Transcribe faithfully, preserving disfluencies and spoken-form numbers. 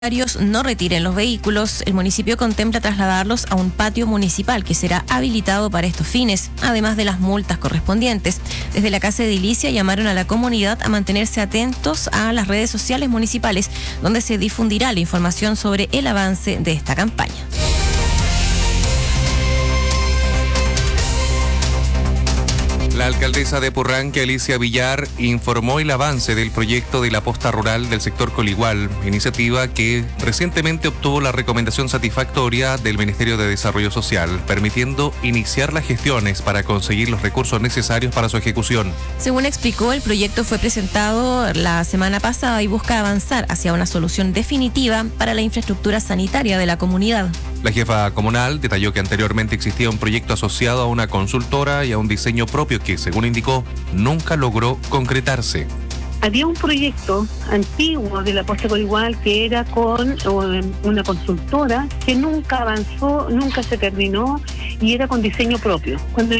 No retiren los vehículos, el municipio contempla trasladarlos a un patio municipal que será habilitado para estos fines, además de las multas correspondientes. Desde la Casa Edilicia llamaron a la comunidad a mantenerse atentos a las redes sociales municipales, donde se difundirá la información sobre el avance de esta campaña. La alcaldesa de Purranque, Alicia Villar, informó el avance del proyecto de la posta rural del sector Coligual, iniciativa que recientemente obtuvo la recomendación satisfactoria del Ministerio de Desarrollo Social, permitiendo iniciar las gestiones para conseguir los recursos necesarios para su ejecución. Según explicó, el proyecto fue presentado la semana pasada y busca avanzar hacia una solución definitiva para la infraestructura sanitaria de la comunidad. La jefa comunal detalló que anteriormente existía un proyecto asociado a una consultora y a un diseño propio que, según indicó, nunca logró concretarse. Había un proyecto antiguo de la posta Coligual que era con una consultora que nunca avanzó, nunca se terminó y era con diseño propio. Cuando